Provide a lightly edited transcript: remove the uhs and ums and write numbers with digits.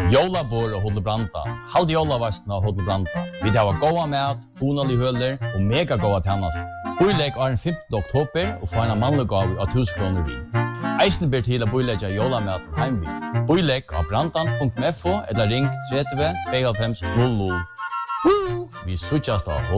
Jólabor og Hotel Branda. Halde jólavastna og Hotel Branda. Vi har goda mat, hunalig høler og mega goda tjänast. Boilegg er den 15. oktober og få en mannlig gav av 1000 kroner vi. Eisen ber til å boilegge jólamaten heimvi. Boilegg av brandan.fo eller ring 30 92 00. Vi suttjast av